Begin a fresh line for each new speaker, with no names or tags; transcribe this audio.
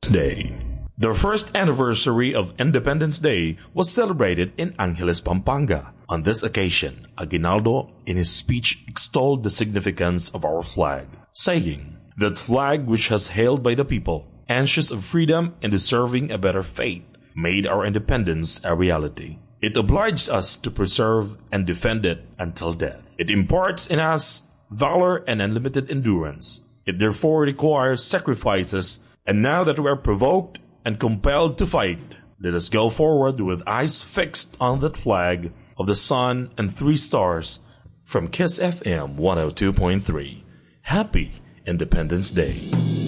Day. The first anniversary of Independence Day was celebrated in Angeles, Pampanga. On this occasion, Aguinaldo, in his speech, extolled the significance of our flag, saying, "That flag which has hailed by the people, anxious of freedom and deserving a better fate, made our independence a reality. It obliged us to preserve and defend it until death. It imparts in us valor and unlimited endurance. It therefore requires sacrifices, and now that we are provoked and compelled to fight, let us go forward with eyes fixed on that flag of the sun and three stars." From Kiss FM 102.3. Happy Independence Day.